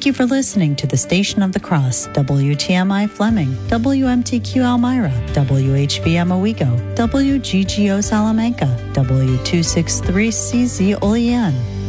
Thank you for listening to the Station of the Cross, WTMI Fleming, WMTQ Elmira, WHVM Owego, WGGO Salamanca, W263CZ Olean,